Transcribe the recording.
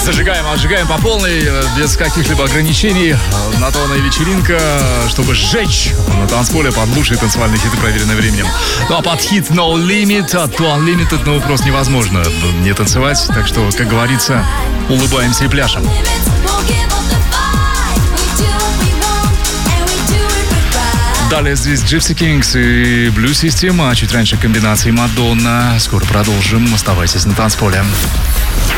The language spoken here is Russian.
Отжигаем по полной, без каких-либо ограничений. На то она и вечеринка, чтобы сжечь на танцполе под лучшие танцевальные хиты, проверенные временем. Ну а под хит No Limit от To Unlimited, ну просто невозможно не танцевать. Так что, как говорится, улыбаемся и пляшем. Далее здесь Gypsy Kings и Blue System, а чуть раньше комбинации Madonna. Скоро продолжим. Оставайтесь на танцполе.